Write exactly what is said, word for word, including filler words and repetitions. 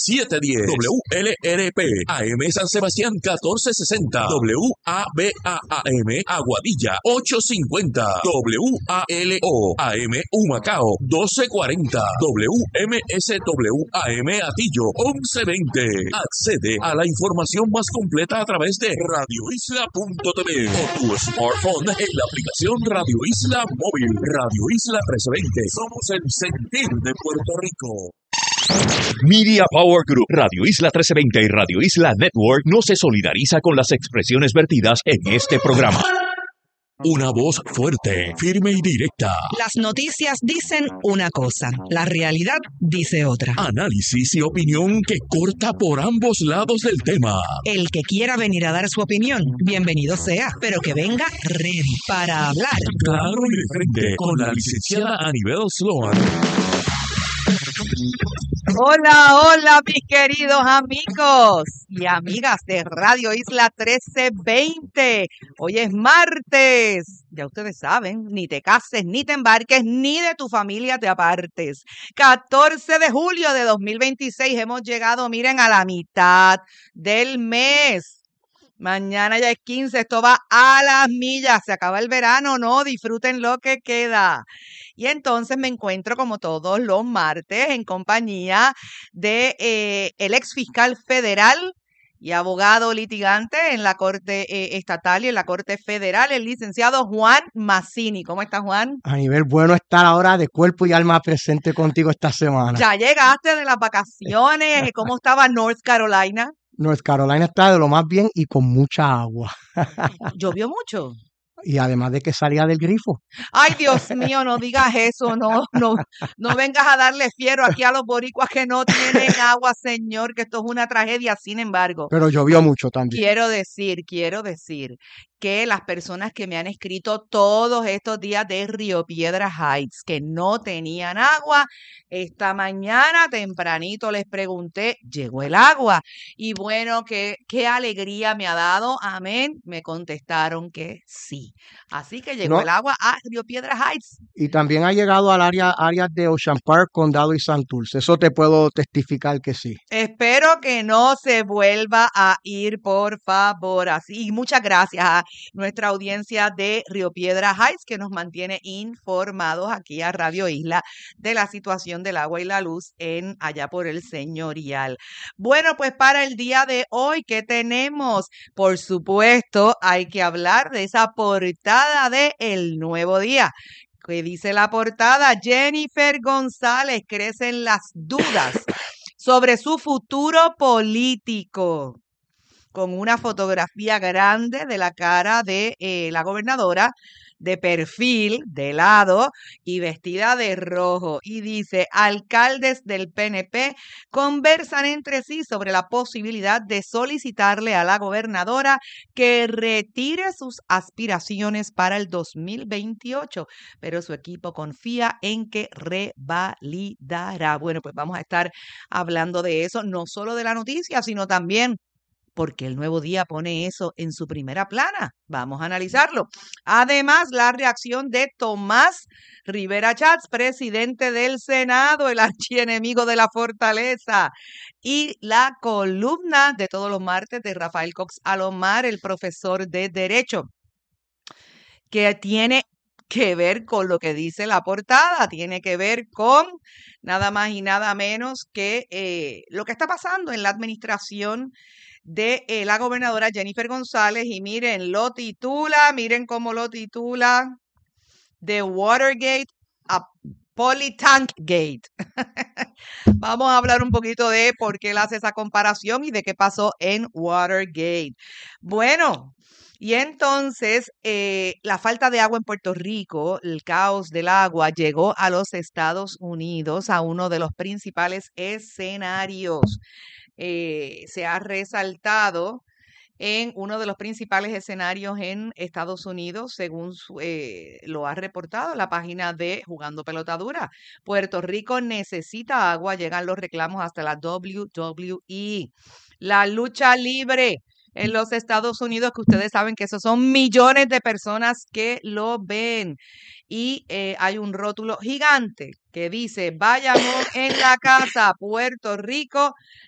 setecientos diez. W L R P, A M San Sebastián catorce sesenta. W A B A A M Aguadilla ochocientos cincuenta. W A L O A M Humacao doce cuarenta. W M S W A M Atillo once veinte. Accede a la información más completa a través de radio isla punto t v o tu smartphone en la aplicación Radio Isla Móvil. Radio Isla trescientos veinte. Somos el sentir de Puerto Rico. Media Power Group, Radio Isla trece veinte y Radio Isla Network no se solidariza con las expresiones vertidas en este programa. Una voz fuerte, firme y directa. Las noticias dicen una cosa, la realidad dice otra. Análisis y opinión que corta por ambos lados del tema. El que quiera venir a dar su opinión, bienvenido sea, pero que venga ready para hablar. Claro y de frente, con la licenciada Anibel Sloan. Hola, hola, mis queridos amigos y amigas de Radio Isla trece veinte. Hoy es martes. Ya ustedes saben, ni te cases, ni te embarques, ni de tu familia te apartes. catorce de julio de dos mil veintiséis hemos llegado, miren, a la mitad del mes. Mañana ya es quince, esto va a las millas, se acaba el verano, no, disfruten lo que queda. Y entonces me encuentro como todos los martes en compañía de eh, el ex fiscal federal y abogado litigante en la Corte eh, Estatal y en la Corte Federal, el licenciado Juan Mazzini. ¿Cómo está, Juan? A nivel bueno estar ahora de cuerpo y alma presente contigo esta semana. Ya llegaste de las vacaciones, ¿cómo estaba North Carolina? North Carolina está de lo más bien y con mucha agua. ¿Llovió mucho? Y además de que salía del grifo. Ay, Dios mío, no digas eso, no, no, no vengas a darle fiero aquí a los boricuas que no tienen agua, señor, que esto es una tragedia. Sin embargo, pero llovió mucho también. Quiero decir, quiero decir que las personas que me han escrito todos estos días de Río Piedras Heights, que no tenían agua, esta mañana tempranito les pregunté, ¿llegó el agua? Y bueno, qué, qué alegría me ha dado, amén, me contestaron que sí. Así que llegó no. el agua a Río Piedras Heights. Y también ha llegado al área áreas de Ocean Park, Condado y Santurce. Eso te puedo testificar que sí. Espero que no se vuelva a ir, por favor. Así, y muchas gracias a nuestra audiencia de Río Piedras Heights, que nos mantiene informados aquí a Radio Isla de la situación del agua y la luz en allá por el Señorial. Bueno, pues para el día de hoy, ¿qué tenemos? Por supuesto, hay que hablar de esa portada de El Nuevo Día. ¿Qué dice la portada? Jennifer González, crecen las dudas sobre su futuro político, con una fotografía grande de la cara de eh, la gobernadora, de perfil, de lado y vestida de rojo. Y dice, alcaldes del P N P conversan entre sí sobre la posibilidad de solicitarle a la gobernadora que retire sus aspiraciones para el dos mil veintiocho, pero su equipo confía en que revalidará. Bueno, pues vamos a estar hablando de eso, no solo de la noticia, sino también porque El Nuevo Día pone eso en su primera plana. Vamos a analizarlo. Además, la reacción de Tomás Rivera Chats, presidente del Senado, el archienemigo de la fortaleza, y la columna de todos los martes de Rafael Cox Alomar, el profesor de Derecho, que tiene que ver con lo que dice la portada, tiene que ver con nada más y nada menos que eh, lo que está pasando en la administración de eh, la gobernadora Jennifer González. Y miren, lo titula, miren cómo lo titula, de Watergate a Polytankgate. Vamos a hablar un poquito de por qué él hace esa comparación y de qué pasó en Watergate. Bueno, y entonces eh, la falta de agua en Puerto Rico, el caos del agua, llegó a los Estados Unidos, a uno de los principales escenarios. Eh, se ha resaltado en uno de los principales escenarios en Estados Unidos, según eh, lo ha reportado la página de Jugando Pelota Dura. Puerto Rico necesita agua, llegan los reclamos hasta la W W E. La lucha libre en los Estados Unidos, que ustedes saben que esos son millones de personas que lo ven. Y eh, hay un rótulo gigante que dice, Bayamón en la casa, Puerto Rico